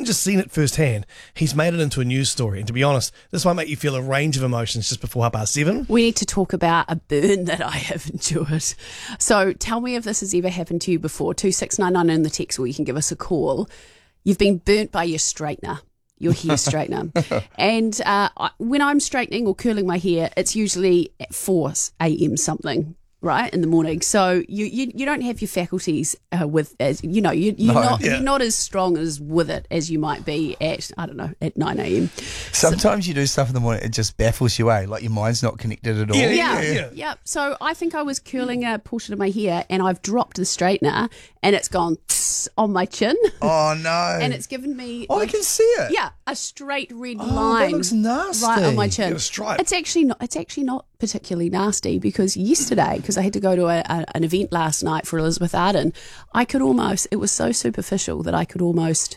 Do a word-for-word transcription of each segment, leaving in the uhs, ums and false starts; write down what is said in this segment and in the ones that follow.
hasn't just seen it firsthand, he's made it into a news story. And to be honest, this might make you feel a range of emotions just before half past seven. We need to talk about a burn that I have endured. So tell me if this has ever happened to you before. two six nine nine in the text, or you can give us a call. You've been burnt by your straightener. Your hair straightener. And uh, I- when I'm straightening or curling my hair, it's usually at four a.m. something, right, in the morning. So you you, you don't have your faculties uh, with, as you know, you, you're, No. not, Yeah. you're not as strong as with it as you might be at, I don't know, at nine a.m. Sometimes you do stuff in the morning, it just baffles you, eh? Like your mind's not connected at all. Yeah, Yeah, yeah, yeah, yeah. So I think I was curling a portion of my hair and I've dropped the straightener and it's gone tss on my chin Oh, no. and it's given me... Oh, I like- can see it. Yeah, a straight red Oh, that line looks nasty. right on my You chin. got a stripe. It's actually not. It's actually not particularly nasty because yesterday, because I had to go to a, a, an event last night for Elizabeth Arden, I could almost. It was so superficial that I could almost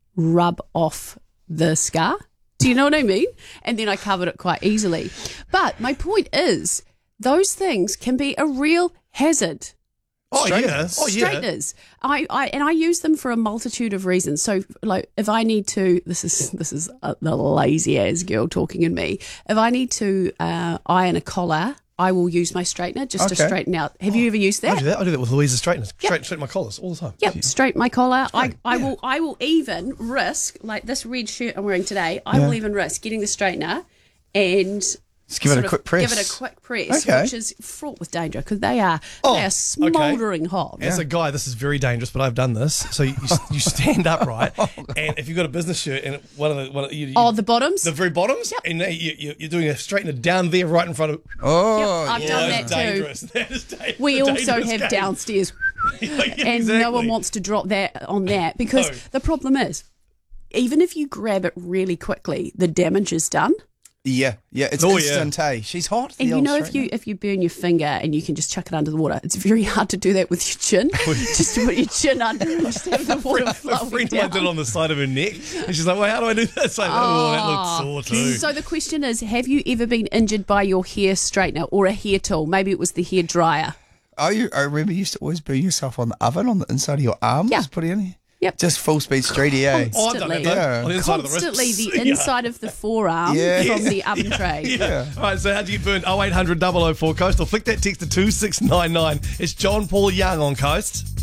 rub off the scar. Do you know what I mean? And then I covered it quite easily. But my point is, those things can be a real hazard. Oh, yeah. Straighteners. Oh, yeah. Straighteners. I, I and I use them for a multitude of reasons. So, like, if I need to, this is this is uh the lazy ass girl talking in me. If I need to uh, iron a collar, I will use my straightener just to Okay. straighten out. Have you ever used I that? do that. I do that with Louisa's straighteners. Straighten, straighten my collars all the time. Yep, straighten my collar. I, I yeah. will I will even risk, like this red shirt I'm wearing today, I will even risk getting the straightener and Just give it a sort of quick press. Give it a quick press, Okay. which is fraught with danger because they are Oh, they are okay. smouldering hot. As a guy, this is very dangerous, but I've done this. So you, you stand upright, and if you've got a business shirt and one of the one of, you, you, Oh, the bottoms? the very bottoms, Yep. and you, you, you're doing a straightener down there, right in front of. Oh, Yep, I've yeah. done That's that too. dangerous. That is da- We a also dangerous have game. downstairs, Yeah, and no exactly. one wants to drop that on that because No. the problem is, even if you grab it really quickly, the damage is done. Yeah, yeah, it's Oh, yeah. instant, eh? She's hot. And the you old know, if you straightener. if you burn your finger and you can just chuck it under the water, it's very hard to do that with your chin. just to put your chin under and just have the water A flowing friend of down. mine did it on the side of her neck, and she's like, "Well, how do I do that?" So, oh, that looks sore too. So the question is, have you ever been injured by your hair straightener or a hair tool? Maybe it was the hair dryer. Oh, you, I remember you used to always burn yourself on the oven on the inside of your arms. Yeah. Put it in. Yep. Just full speed streety, eh? Oh, I've done that Constantly. though. Yeah. On the inside of the wrist. Constantly the Yeah. inside of the forearm Yeah. from the oven tray. Yeah. All right, so how do you burn? oh eight hundred double oh four Coast or flick that text to two six nine nine. It's John Paul Young on Coast.